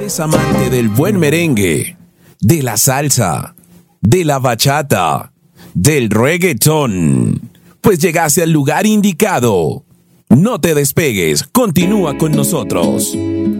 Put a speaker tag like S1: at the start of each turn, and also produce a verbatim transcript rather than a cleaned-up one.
S1: ¿Eres amante del buen merengue, de la salsa, de la bachata, del reggaetón? Pues llegaste al lugar indicado. No te despegues, continúa con nosotros.